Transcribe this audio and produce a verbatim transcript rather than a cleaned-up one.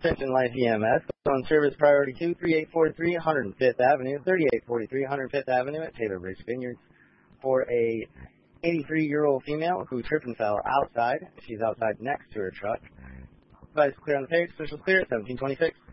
Attention Life E M S, on service priority two three eight four three one hundred fifth Avenue, thirty-eight forty-three one hundred fifth Avenue at Taylor Bridge Vineyards for a eighty-three-year-old female who tripped and fell outside. She's outside next to her truck. Advice clear on the page. Officials clear at seventeen twenty-six.